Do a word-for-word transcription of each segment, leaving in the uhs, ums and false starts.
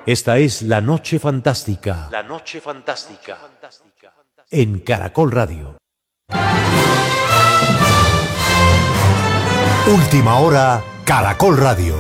Esta es La Noche Fantástica. La Noche Fantástica. En Caracol Radio. Última hora, Caracol Radio.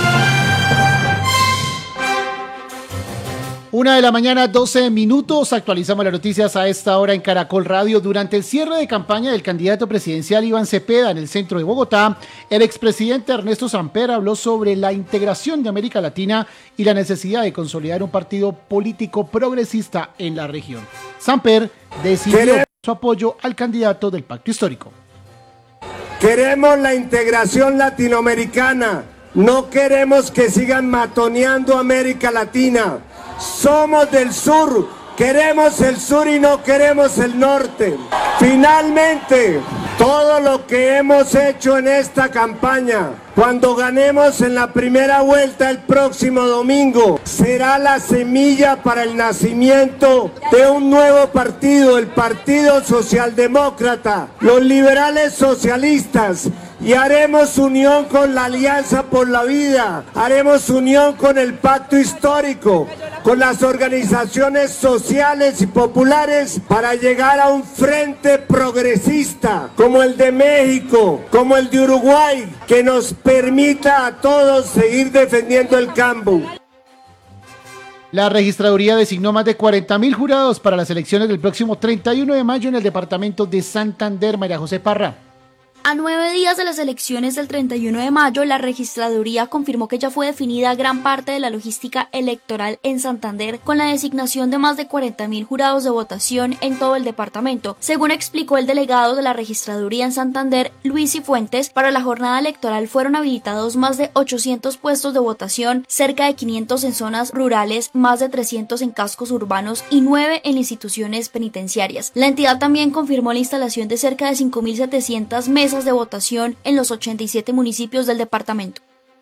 Una de la mañana, doce minutos. Actualizamos las noticias a esta hora en Caracol Radio. Durante el cierre de campaña del candidato presidencial Iván Cepeda en el centro de Bogotá, el expresidente Ernesto Samper habló sobre la integración de América Latina y la necesidad de consolidar un partido político progresista en la región. Samper decidió su apoyo al candidato del Pacto Histórico. Queremos la integración latinoamericana. No queremos que sigan matoneando América Latina. Somos del sur, queremos el sur y no queremos el norte. Finalmente, todo lo que hemos hecho en esta campaña, cuando ganemos en la primera vuelta el próximo domingo, será la semilla para el nacimiento de un nuevo partido, el Partido Socialdemócrata, los liberales socialistas, y haremos unión con la Alianza por la Vida, haremos unión con el Pacto Histórico, con las organizaciones sociales y populares para llegar a un frente progresista como el de México, como el de Uruguay, que nos permita a todos seguir defendiendo el campo. La registraduría designó más de cuarenta mil jurados para las elecciones del próximo treinta y uno de mayo en el departamento de Santander. María José Parra. A nueve días de las elecciones del treinta y uno de mayo, la registraduría confirmó que ya fue definida gran parte de la logística electoral en Santander con la designación de más de cuarenta mil jurados de votación en todo el departamento. Según explicó el delegado de la registraduría en Santander, Luis Cifuentes, para la jornada electoral fueron habilitados más de ochocientos puestos de votación, cerca de quinientos en zonas rurales, más de trescientos en cascos urbanos y nueve en instituciones penitenciarias. La entidad también confirmó la instalación de cerca de cinco mil setecientas mesas de votación en los ochenta y siete municipios del departamento.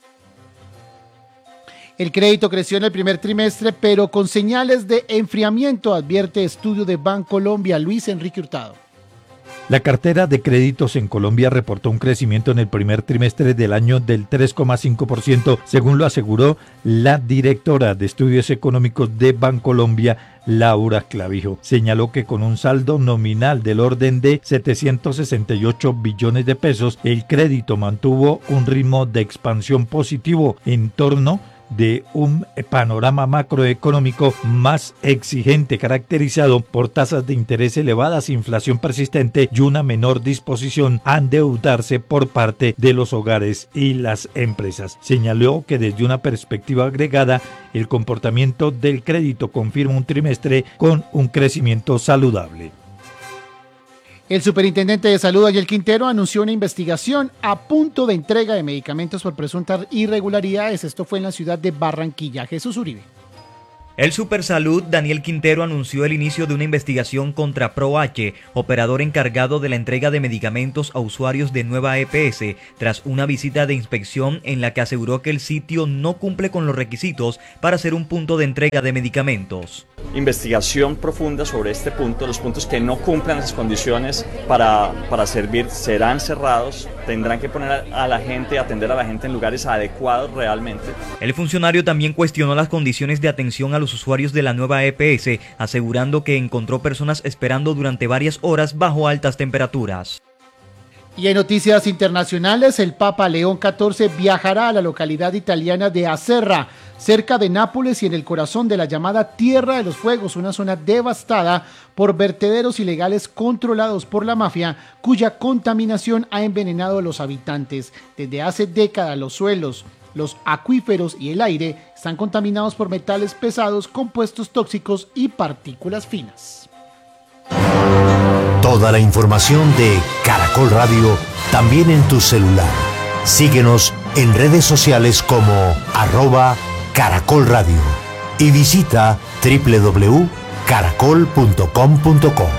El crédito creció en el primer trimestre, pero con señales de enfriamiento, advierte estudio de Bancolombia. Luis Enrique Hurtado. La cartera de créditos en Colombia reportó un crecimiento en el primer trimestre del año del tres coma cinco por ciento, según lo aseguró la directora de Estudios Económicos de Bancolombia, Laura Clavijo. Señaló que con un saldo nominal del orden de setecientos sesenta y ocho billones de pesos, el crédito mantuvo un ritmo de expansión positivo en torno de un panorama macroeconómico más exigente, caracterizado por tasas de interés elevadas, inflación persistente y una menor disposición a endeudarse por parte de los hogares y las empresas. Señaló que desde una perspectiva agregada, el comportamiento del crédito confirma un trimestre con un crecimiento saludable. El superintendente de salud, Daniel Quintero, anunció una investigación a punto de entrega de medicamentos por presuntas irregularidades. Esto fue en la ciudad de Barranquilla. Jesús Uribe. El Supersalud, Daniel Quintero, anunció el inicio de una investigación contra ProH, operador encargado de la entrega de medicamentos a usuarios de Nueva E P S, tras una visita de inspección en la que aseguró que el sitio no cumple con los requisitos para ser un punto de entrega de medicamentos. Investigación profunda sobre este punto, los puntos que no cumplan las condiciones para, para servir serán cerrados, tendrán que poner a la gente, atender a la gente en lugares adecuados realmente. El funcionario también cuestionó las condiciones de atención a los usuarios de la Nueva E P S, asegurando que encontró personas esperando durante varias horas bajo altas temperaturas. Y en noticias internacionales, el Papa León catorce viajará a la localidad italiana de Acerra, cerca de Nápoles y en el corazón de la llamada Tierra de los Fuegos, una zona devastada por vertederos ilegales controlados por la mafia, cuya contaminación ha envenenado a los habitantes. Desde hace décadas los suelos, los acuíferos y el aire están contaminados por metales pesados, compuestos tóxicos y partículas finas. Toda la información de Caracol Radio también en tu celular. Síguenos en redes sociales como arroba Caracol Radio y visita doble u doble u doble u punto caracol punto com punto co.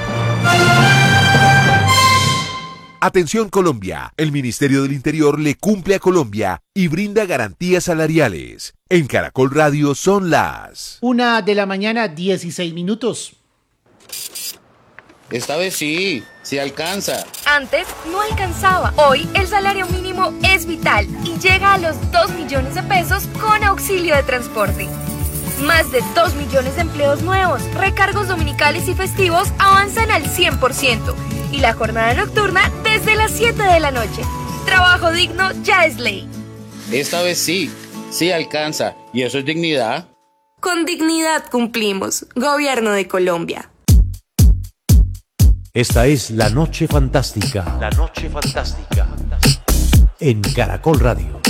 Atención Colombia, el Ministerio del Interior le cumple a Colombia y brinda garantías salariales. En Caracol Radio son las una de la mañana, dieciséis minutos. Esta vez sí, sí alcanza. Antes no alcanzaba. Hoy el salario mínimo es vital y llega a los dos millones de pesos con auxilio de transporte. Más de dos millones de empleos nuevos, recargos dominicales y festivos avanzan al cien por ciento y la jornada nocturna desde las siete de la noche. Trabajo digno ya es ley. Esta vez sí, sí alcanza. ¿Y eso es dignidad? Con dignidad cumplimos. Gobierno de Colombia. Esta es La Noche Fantástica. La Noche Fantástica. En Caracol Radio.